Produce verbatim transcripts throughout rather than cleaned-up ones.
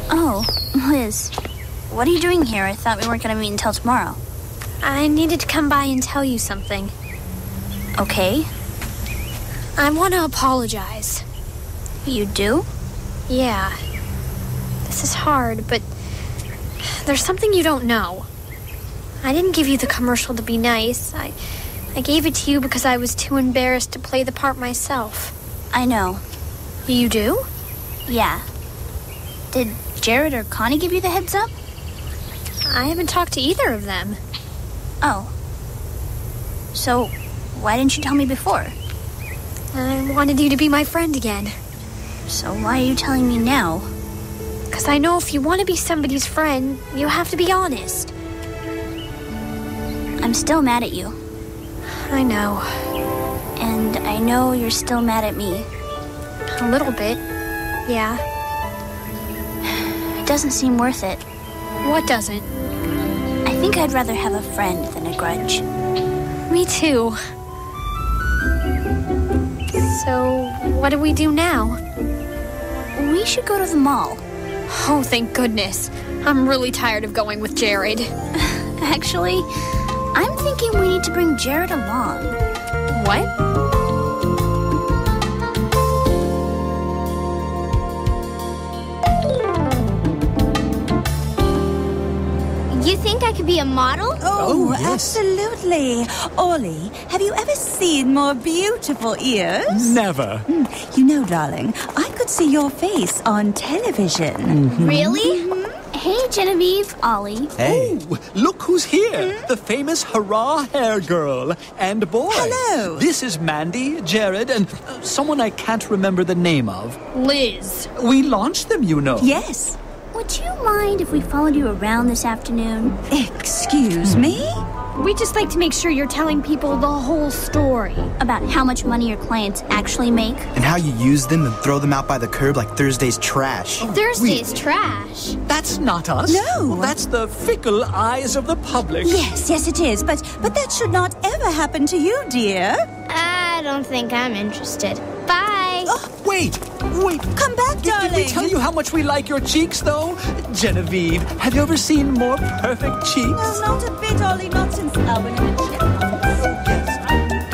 Oh, Liz, what are you doing here? I thought we weren't going to meet until tomorrow. I needed to come by and tell you something. Okay. I want to apologize. You do? Yeah. This is hard, but there's something you don't know. I didn't give you the commercial to be nice. I, I gave it to you because I was too embarrassed to play the part myself. I know. You do? Yeah. Did Jared or Connie give you the heads up? I haven't talked to either of them. Oh. So, why didn't you tell me before? I wanted you to be my friend again. So why are you telling me now? Because I know if you want to be somebody's friend, you have to be honest. I'm still mad at you. I know. And I know you're still mad at me. A little bit. Yeah. It doesn't seem worth it. What doesn't? I think I'd rather have a friend than a grudge. Me too. So, what do we do now? We should go to the mall. Oh, thank goodness. I'm really tired of going with Jared. Actually, I'm thinking we need to bring Jared along. What? You think I could be a model? Oh, Oh, yes. absolutely. Ollie, have you ever seen more beautiful ears? Never. You know, darling, I could see your face on television. Really? Hey, Genevieve, Ollie. Hey. Oh, look who's here. The famous Hurrah Hair Girl and boy. Hello. This is Mandy, Jared, and uh, someone I can't remember the name of. Liz. We launched them, you know. Yes. Would you mind if we followed you around this afternoon? Excuse me? We just like to make sure you're telling people the whole story. About how much money your clients actually make? And how you use them and throw them out by the curb like Thursday's trash. Thursday's trash. That's not us. No. That's the fickle eyes of the public. Yes, yes, it is. But but that should not ever happen to you, dear. I don't think I'm interested. Bye. Wait, wait. Come back, Did, darling. did we tell you how much we like your cheeks, though? Genevieve, have you ever seen more perfect cheeks? Well, not a bit, Ollie, not since Alvin and the Chipmunks.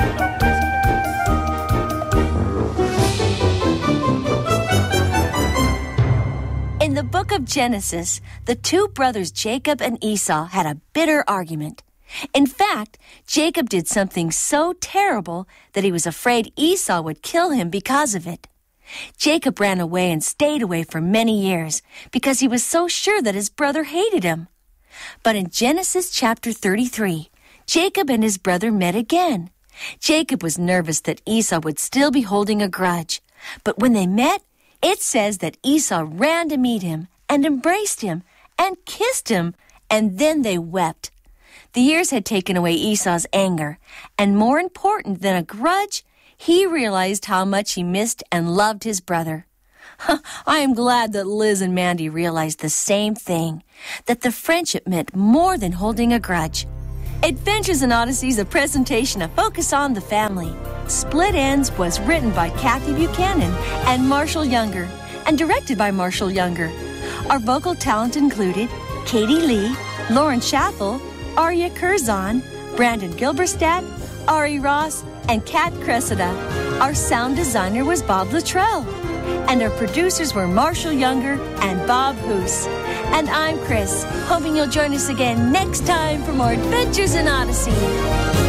In the book of Genesis, the two brothers Jacob and Esau had a bitter argument. In fact, Jacob did something so terrible that he was afraid Esau would kill him because of it. Jacob ran away and stayed away for many years because he was so sure that his brother hated him. But in Genesis chapter thirty-three, Jacob and his brother met again. Jacob was nervous that Esau would still be holding a grudge. But when they met, it says that Esau ran to meet him and embraced him and kissed him, and then they wept. The years had taken away Esau's anger, and more important than a grudge, he realized how much he missed and loved his brother. I am glad that Liz and Mandy realized the same thing, that the friendship meant more than holding a grudge. Adventures in Odyssey is a presentation of Focus on the Family. Split Ends was written by Kathy Buchanan and Marshall Younger, and directed by Marshall Younger. Our vocal talent included Katie Lee, Lauren Schaffel, Arya Curzon, Brandon Gilberstadt, Ari Ross, and Kat Cressida. Our sound designer was Bob Luttrell. And our producers were Marshall Younger and Bob Hoos. And I'm Chris, hoping you'll join us again next time for more Adventures in Odyssey.